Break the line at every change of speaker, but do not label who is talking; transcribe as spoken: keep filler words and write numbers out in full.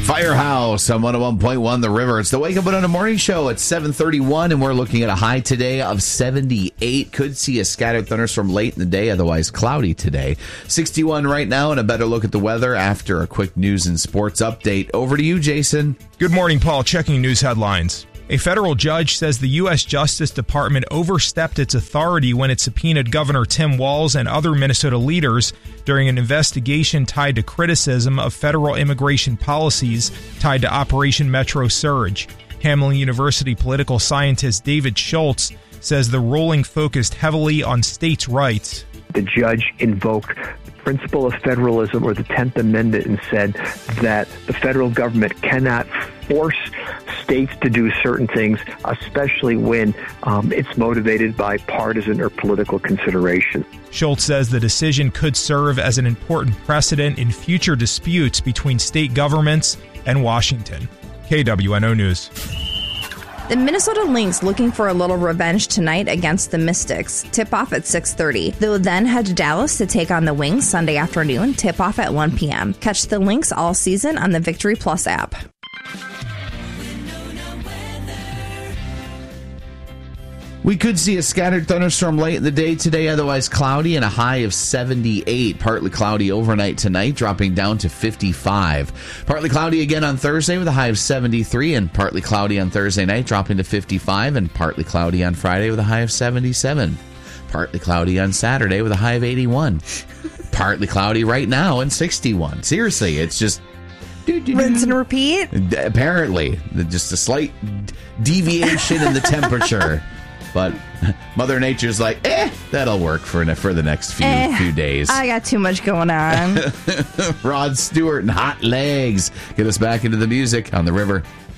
Firehouse on one oh one point one The River. It's the Wake Up on a Morning Show at seven thirty-one, and we're looking at a high today of seventy-eight. Could see a scattered thunderstorm late in the day, otherwise cloudy today. sixty-one right now, and a better look at the weather after a quick news and sports update. Over to you, Jason.
Good morning, Paul. Checking news headlines. A federal judge says the U S Justice Department overstepped its authority when it subpoenaed Governor Tim Walz and other Minnesota leaders during an investigation tied to criticism of federal immigration policies tied to Operation Metro Surge. Hamline University political scientist David Schultz says the ruling focused heavily on states' rights.
The judge invoked the principle of federalism or the tenth Amendment and said that the federal government cannot force states to do certain things, especially when um, it's motivated by partisan or political consideration.
Schultz says the decision could serve as an important precedent in future disputes between state governments and Washington. K W N O News.
The Minnesota Lynx looking for a little revenge tonight against the Mystics. Tip-off at six thirty. They'll then head to Dallas to take on the Wings Sunday afternoon. Tip-off at one p.m. Catch the Lynx all season on the Victory Plus app.
We could see a scattered thunderstorm late in the day today, otherwise cloudy, and a high of seventy-eight. Partly cloudy overnight tonight, dropping down to fifty-five. Partly cloudy again on Thursday with a high of seventy-three, and partly cloudy on Thursday night, dropping to fifty-five, and partly cloudy on Friday with a high of seventy-seven. Partly cloudy on Saturday with a high of eighty-one. Partly cloudy right now and sixty-one. Seriously, it's just...
Rinse and repeat?
Apparently. Just a slight deviation in the temperature. But Mother Nature's like, eh, that'll work for for the next few
eh,
few days.
I got too much going on.
Rod Stewart and Hot Legs get us back into the music on The River.